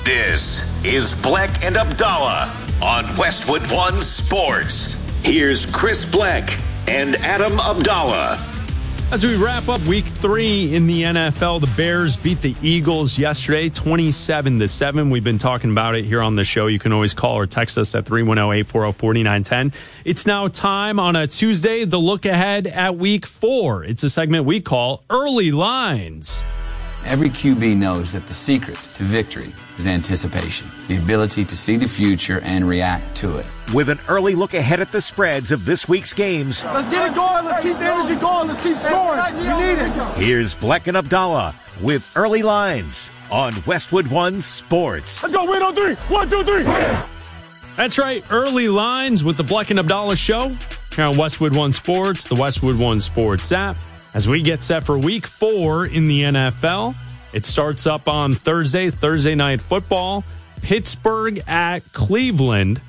This is Bleck and Abdallah on Westwood One Sports. Here's Chris Bleck and Adam Abdallah. As we wrap up week 3 in the NFL, the Bears beat the Eagles yesterday 27-7. We've been talking about it here on the show. You can always call or text us at 310-840-4910. It's now time on a Tuesday, the look ahead at week 4. It's a segment we call Early Lines. Every QB knows that the secret to victory is anticipation, the ability to see the future and react to it. With an early look ahead at the spreads of this week's games. Let's get it going. Let's keep the energy going. Let's keep scoring. We need it. Here's Bleck and Abdallah with Early Lines on Westwood One Sports. Let's go win on 3. 1, 2, 3. That's right, Early Lines with the Bleck and Abdallah show here on Westwood One Sports, the Westwood One Sports app. As we get set for week 4 in the NFL, it starts up on Thursday night football, Pittsburgh at Cleveland.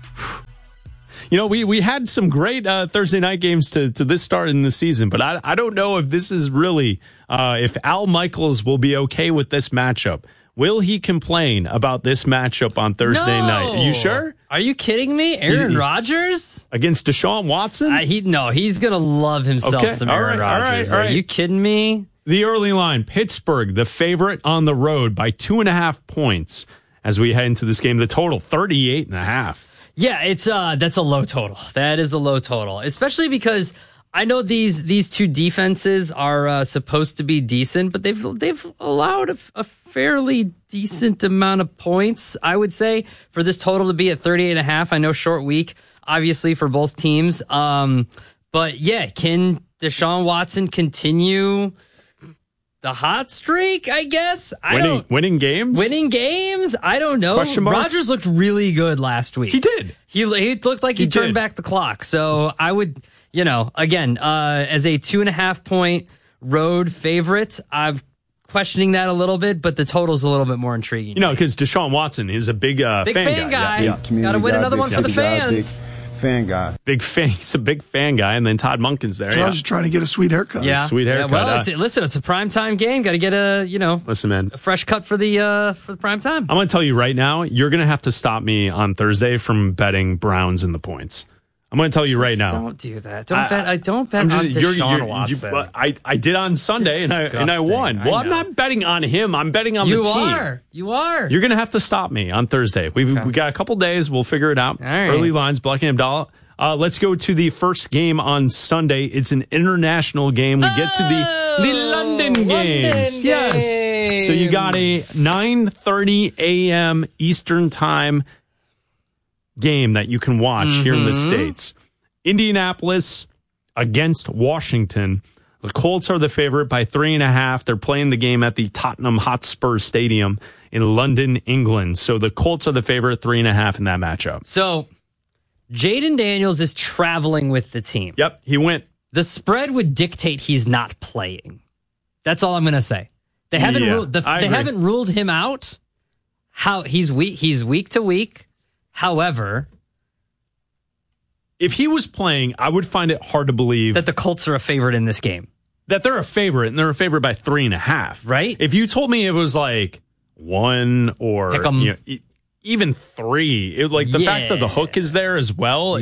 You know, we had some great Thursday night games to this start in the season, but I don't know if this is really, if Al Michaels will be okay with this matchup. Will he complain about this matchup on Thursday night? Are you sure? Are you kidding me? Aaron Rodgers? Against Deshaun Watson? He's going to love himself some Aaron Rodgers. All right. Are you kidding me? The early line, Pittsburgh, the favorite on the road by 2.5 points as we head into this game. The total, 38.5. Yeah, that's a low total. That is a low total, especially because I know these two defenses are supposed to be decent, but they've allowed a fairly decent amount of points, I would say, for this total to be at 38.5. I know short week, obviously, for both teams. But yeah, can Deshaun Watson continue the hot streak, I guess? Winning games? Winning games? I don't know. Rodgers looked really good last week. He did. He looked like he turned back the clock. So I would, again, as a 2.5 point road favorite, I'm questioning that a little bit, but the total's a little bit more intriguing. Because Deshaun Watson is a big fan guy. Yeah. Got to win another one for the fans. Fan guy. Big fan. He's a big fan guy. And then Todd Monken's there. So I was just trying to get a sweet haircut. Yeah. Sweet haircut. Well, it's a primetime game. Got to get listen, man, a fresh cut for the prime time. I'm going to tell you right now, you're going to have to stop me on Thursday from betting Browns in the points. I'm going to tell you right now. Don't do that. Don't bet on Deshaun Watson. I did on Sunday and I won. Well, I'm not betting on him. I'm betting on the team. You are. You're going to have to stop me on Thursday. We got a couple days. We'll figure it out. All right. Early lines, Bleck and Abdallah. Let's go to the first game on Sunday. It's an international game. We get to the London games. Yes. So you got a 9:30 a.m. Eastern time game that you can watch here in the States. Indianapolis against Washington. The Colts are the favorite by 3.5. They're playing the game at the Tottenham Hotspur Stadium in London, England. So the Colts are the favorite, 3.5 in that matchup. So Jaden Daniels is traveling with the team. Yep, he went. The spread would dictate he's not playing. That's all I'm going to say. They haven't ruled him out. How he's week to week. However, if he was playing, I would find it hard to believe that the Colts are a favorite in this game. That they're a favorite, and they're a favorite by 3.5. Right? If you told me it was like 1 or even 3, the fact that the hook is there as well.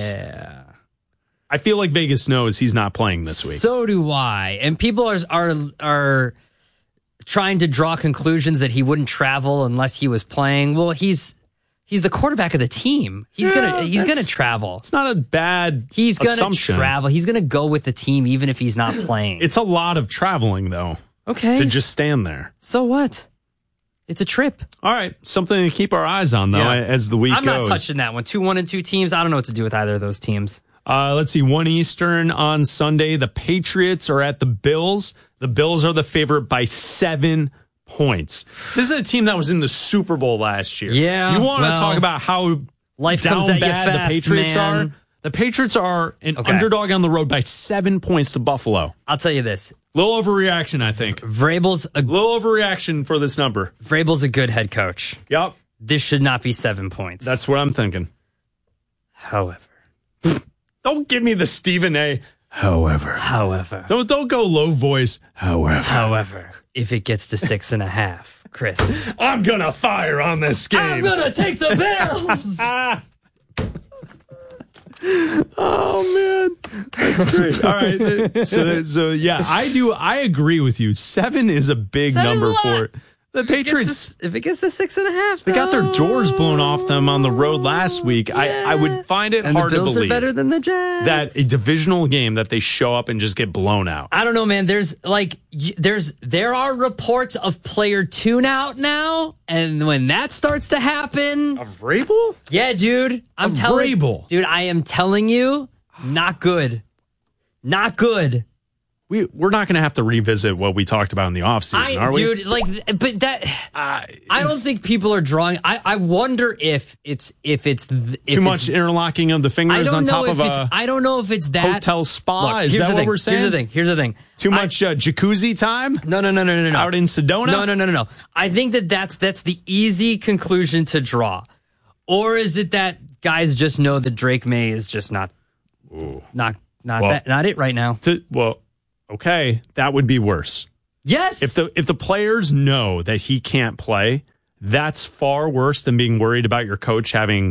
I feel like Vegas knows he's not playing this week. So do I. And people are trying to draw conclusions that he wouldn't travel unless he was playing. Well, he's the quarterback of the team. He's gonna travel. It's not a bad assumption. Travel. He's gonna go with the team even if he's not playing. It's a lot of traveling though. Okay. To just stand there. So what? It's a trip. All right. Something to keep our eyes on though as the week goes. I'm not touching that one. 2 1-2 teams. I don't know what to do with either of those teams. Let's see. 1 Eastern on Sunday. The Patriots are at the Bills. The Bills are the favorite by 7 points. This is a team that was in the Super Bowl last year. Yeah. You want to talk about how life down comes at bad you fast, the Patriots man. are? The Patriots are an underdog on the road by 7 points to Buffalo. I'll tell you this. Little overreaction, I think. Vrabel's a little overreaction for this number. Vrabel's a good head coach. Yep. This should not be 7 points. That's what I'm thinking. However. Don't give me the Stephen A. However. Don't go low voice. However, if it gets to 6.5, Chris, I'm going to fire on this game. I'm going to take the Bills. Oh, man. That's great. All right. So yeah, I agree with you. 7 is a big number for it. The Patriots, if it gets to 6.5, they got their doors blown off them on the road last week. Yeah. I would find it hard to believe the Bills are better than the Jags. That a divisional game that they show up and just get blown out. I don't know, man. There are reports of player tune-out now, and when that starts to happen, of Vrabel? Yeah, dude. Dude, I am telling you, not good. Not good. We're not going to have to revisit what we talked about in the offseason, are we? Dude, but that I don't think people are drawing. I wonder if it's too much interlocking of the fingers on top of I don't know if it's that hotel spa. Look, is that what we're saying? Here's the thing. Too much jacuzzi time? No. Out in Sedona? No. I think that's the easy conclusion to draw, or is it that guys just know that Drake May is just not it right now? Okay, that would be worse. Yes. If the players know that he can't play, that's far worse than being worried about your coach having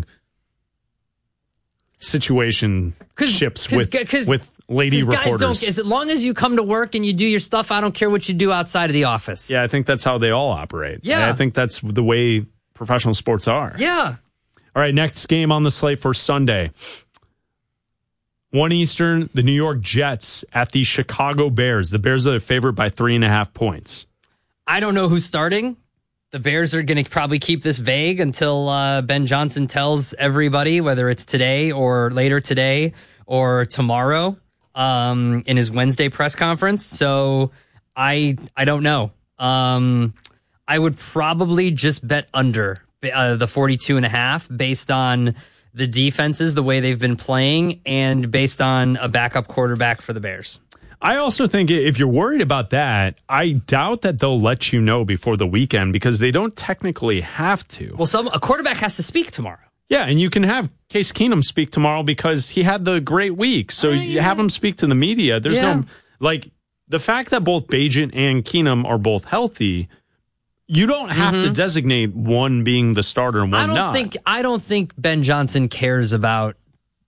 situationships with lady reporters. As long as you come to work and you do your stuff, I don't care what you do outside of the office. Yeah, I think that's how they all operate. Yeah. I think that's the way professional sports are. Yeah. All right, next game on the slate for Sunday. 1 Eastern, the New York Jets at the Chicago Bears. The Bears are the favorite by 3.5 points. I don't know who's starting. The Bears are going to probably keep this vague until Ben Johnson tells everybody, whether it's today or later today or tomorrow in his Wednesday press conference. So I don't know. I would probably just bet under the 42.5 based on the defenses, the way they've been playing, and based on a backup quarterback for the Bears. I also think if you're worried about that, I doubt that they'll let you know before the weekend because they don't technically have to. Well, a quarterback has to speak tomorrow. Yeah, and you can have Case Keenum speak tomorrow because he had the great week. So you have him speak to the media. There's no, the fact that both Bagent and Keenum are both healthy, you don't have to designate one being the starter and one not. I don't think Ben Johnson cares about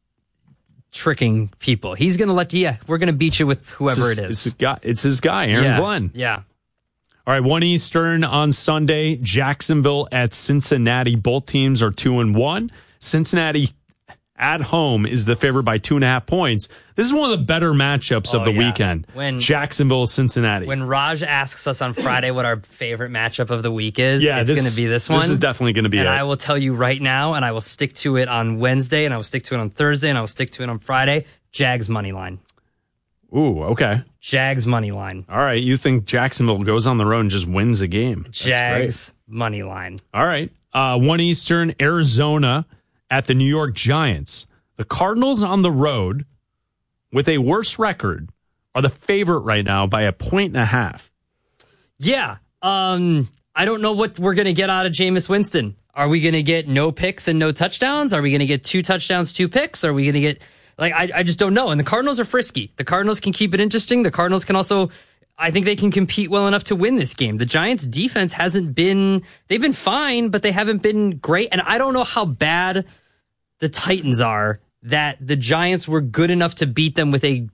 tricking people. He's going to we're going to beat you with whoever it is. It's his guy, Aaron Glenn. Yeah. All right, 1 Eastern on Sunday, Jacksonville at Cincinnati. Both teams are 2-1. Cincinnati at home is the favorite by 2.5 points. This is one of the better matchups of the weekend. Jacksonville, Cincinnati. When Raj asks us on Friday what our favorite matchup of the week is, it's going to be this one. This is definitely going to be it. And I will tell you right now, and I will stick to it on Wednesday, and I will stick to it on Thursday, and I will stick to it on Friday. Jags money line. Ooh, okay. Jags money line. All right, you think Jacksonville goes on the road and just wins a game. That's Jags money line. All right. 1 Eastern, Arizona at the New York Giants. The Cardinals on the road with a worse record are the favorite right now by 1.5. Yeah. I don't know what we're going to get out of Jameis Winston. Are we going to get no picks and no touchdowns? Are we going to get 2 touchdowns, 2 picks? Are we going to get I just don't know. And the Cardinals are frisky. The Cardinals can keep it interesting. The Cardinals can also, I think they can compete well enough to win this game. The Giants defense they've been fine, but they haven't been great. And I don't know how bad the Titans are that the Giants were good enough to beat them with a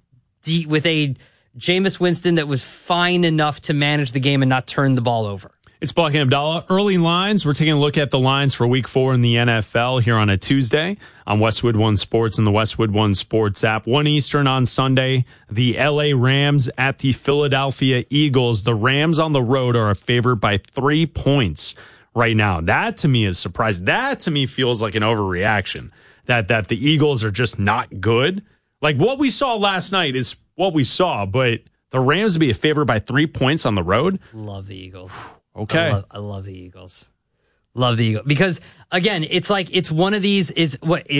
Jameis Winston that was fine enough to manage the game and not turn the ball over. It's Black and Abdallah. Early lines. We're taking a look at the lines for Week 4 in the NFL here on a Tuesday on Westwood One Sports and the Westwood One Sports app. 1 Eastern on Sunday, the LA Rams at the Philadelphia Eagles. The Rams on the road are a favorite by 3 points right now. That to me is surprising. That to me feels like an overreaction. That the Eagles are just not good. Like what we saw last night is what we saw, but the Rams to be a favorite by 3 points on the road. Love the Eagles. Okay. I love the Eagles. Love the Eagles. Because, again, it's like, it's one of these, is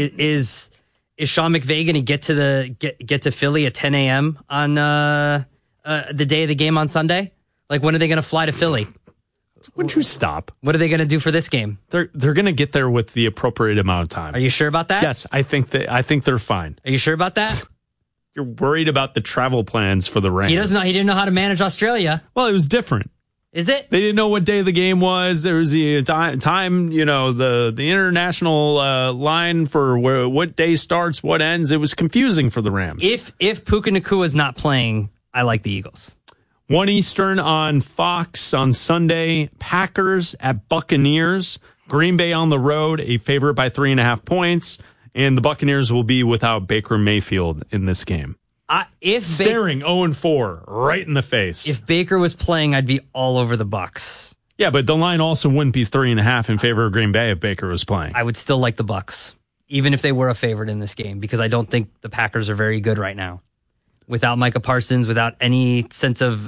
Sean McVay going to get to Philly at 10 a.m. on the day of the game on Sunday? Like, when are they going to fly to Philly? Wouldn't you stop? What are they going to do for this game? They're going to get there with the appropriate amount of time. Are you sure about that? Yes, I think they're fine. Are you sure about that? you're worried about the travel plans for the Rams. He didn't know how to manage Australia. Well, it was different. Is it? They didn't know what day the game was. There was the time, the international line for what day starts, what ends. It was confusing for the Rams. If Puka Nacua is not playing, I like the Eagles. 1 Eastern on Fox on Sunday. Packers at Buccaneers. Green Bay on the road, a favorite by 3.5 points. And the Buccaneers will be without Baker Mayfield in this game. Staring 0-4 right in the face. If Baker was playing, I'd be all over the Bucs. Yeah, but the line also wouldn't be 3.5 in favor of Green Bay if Baker was playing. I would still like the Bucs, even if they were a favorite in this game, because I don't think the Packers are very good right now. Without Micah Parsons, without any sense of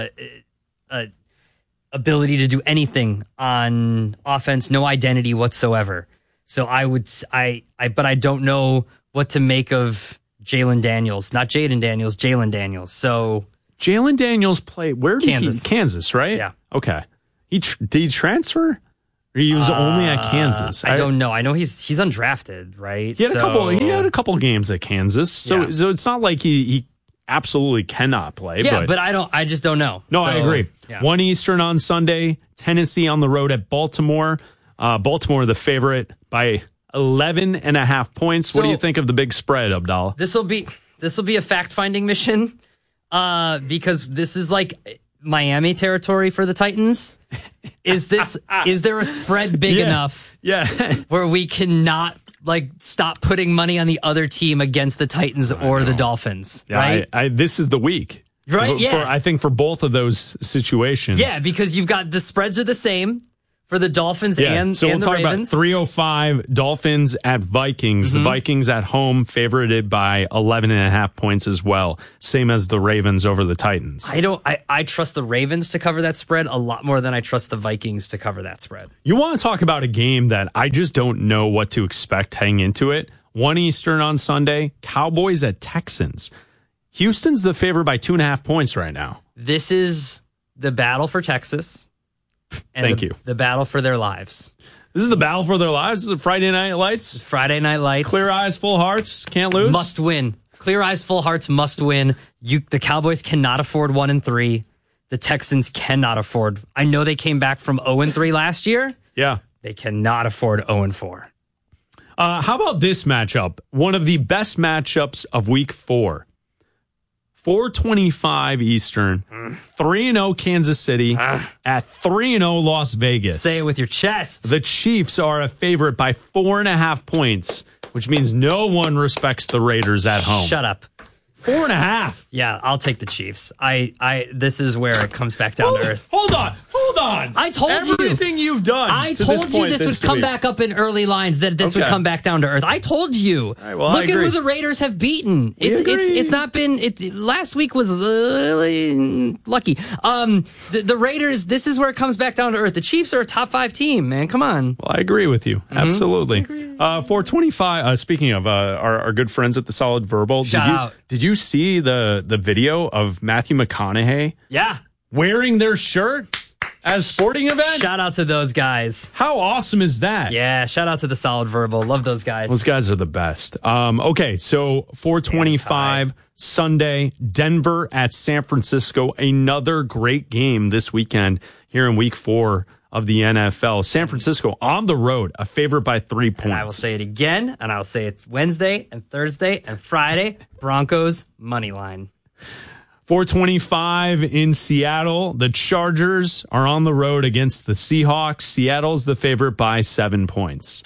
ability to do anything on offense, no identity whatsoever. So but I don't know what to make of Jalen Daniels, not Jaden Daniels, Jalen Daniels. So Jalen Daniels played where? Kansas. Kansas, right? Yeah. Okay. Did he transfer? Or he was only at Kansas? I don't know. I know he's undrafted, right? He had a couple games at Kansas. So it's not like he absolutely cannot play. Yeah, but I just don't know. No, I agree. Yeah. 1 Eastern on Sunday, Tennessee on the road at Baltimore. Baltimore the favorite by 11.5 points. What do you think of the big spread, Abdallah? This will be a fact-finding mission because this is like Miami territory for the Titans. Is there a spread big enough where we cannot stop putting money on the other team against the Titans or the Dolphins? Yeah, right? This is the week. Right? Yeah. I think for both of those situations. Yeah, because you've got the spreads are the same for the Dolphins and so we'll the talk Ravens. About 305 Dolphins at Vikings. The Vikings at home favorited by 11.5 points as well. Same as the Ravens over the Titans. I trust the Ravens to cover that spread a lot more than I trust the Vikings to cover that spread. You want to talk about a game that I just don't know what to expect heading into it. 1 Eastern on Sunday, Cowboys at Texans. Houston's the favorite by 2.5 points right now. This is the battle for Texas. And Thank you. The battle for their lives. This is the battle for their lives. This is the Friday Night Lights. Friday Night Lights. Clear eyes, full hearts. Can't lose. Must win. Clear eyes, full hearts must win. The Cowboys cannot afford 1-3. The Texans cannot afford. I know they came back from 0-3 last year. Yeah. They cannot afford 0-4. How about this matchup? One of the best matchups of week 4. 4:25 Eastern, 3-0 Kansas City at 3-0 Las Vegas. Say it with your chest. The Chiefs are a favorite by 4.5 points, which means no one respects the Raiders at home. Shut up. 4.5. Yeah, I'll take the Chiefs. This is where it comes back down to earth. Hold on. I told you. Everything you've done. I told you this would come back up in early lines, that this would come back down to earth. I told you. Right, well, Look at who the Raiders have beaten. It's not been, last week was lucky. The Raiders, this is where it comes back down to earth. The Chiefs are a top 5 team, man. Come on. Well, I agree with you. Absolutely. 4:25, speaking of our good friends at the Solid Verbal. Shout out. Did you see the video of Matthew McConaughey? Yeah. Wearing their shirt as sporting event? Shout out to those guys. How awesome is that? Yeah, shout out to the Solid Verbal. Love those guys. Those guys are the best. Okay, so 4:25 Sunday, Denver at San Francisco. Another great game this weekend here in week 4 of the NFL. San Francisco on the road, a favorite by 3 points. And I will say it again, and I will say it's Wednesday and Thursday and Friday. Broncos money line. 4:25 in Seattle. The Chargers are on the road against the Seahawks. Seattle's the favorite by 7 points.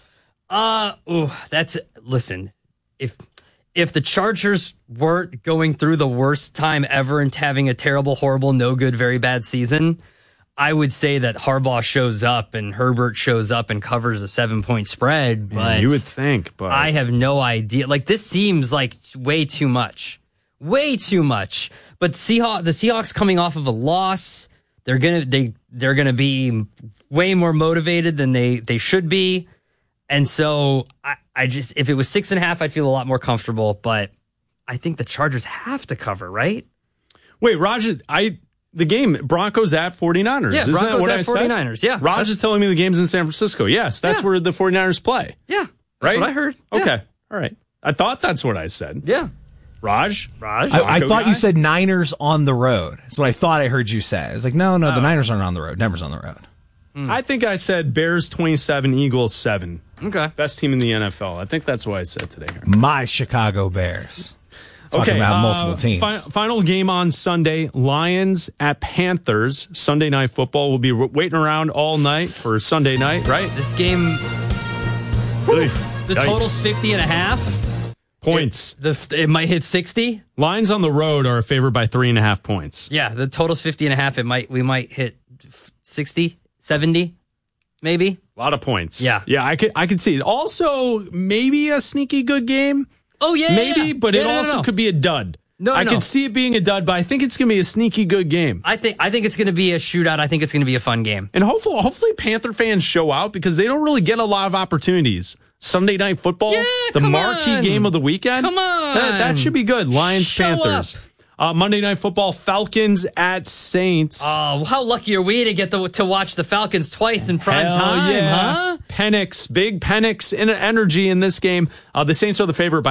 Listen, if the Chargers weren't going through the worst time ever and having a terrible, horrible, no good, very bad season, I would say that Harbaugh shows up and Herbert shows up and covers a 7-point spread. But you would think, but I have no idea. This seems like way too much. Way too much. But the Seahawks coming off of a loss, they're gonna be way more motivated than they should be. And so I just, if it was 6.5, I'd feel a lot more comfortable. But I think the Chargers have to cover, right? Wait, Roger, the game, Broncos at 49ers. Yeah, Isn't Broncos that what at I said? 49ers, yeah. Roger's telling me the game's in San Francisco. Yes, that's where the 49ers play. Yeah, that's right? what I heard. Okay, Yeah. all right. I thought that's what I said. Yeah. Raj? I thought you said Niners on the road. That's what I thought I heard you say. I was like, no, the Niners aren't on the road. Denver's on the road. I think I said Bears 27, Eagles 7. Okay. Best team in the NFL. I think that's what I said today. My Chicago Bears. Talking about multiple teams. Final game on Sunday, Lions at Panthers. Sunday Night Football. We'll be waiting around all night for Sunday night, right? This game, the total's 50.5 points. It might hit 60. Lions on the road are favored by 3.5 points. Yeah, the total's 50.5. We might hit 60, 70, maybe. A lot of points. Yeah. Yeah, I could see it. Also, maybe a sneaky good game. Oh, yeah. Maybe, but it also could be a dud. I could see it being a dud, but I think it's going to be a sneaky good game. I think it's going to be a shootout. I think it's going to be a fun game. And hopefully Panther fans show out because they don't really get a lot of opportunities. Sunday Night Football, the marquee game of the weekend. Come on. That should be good. Lions, Show Panthers. Monday Night Football, Falcons at Saints. Oh, how lucky are we to get to watch the Falcons twice in prime time, huh? Big Penix energy in this game. The Saints are the favorite by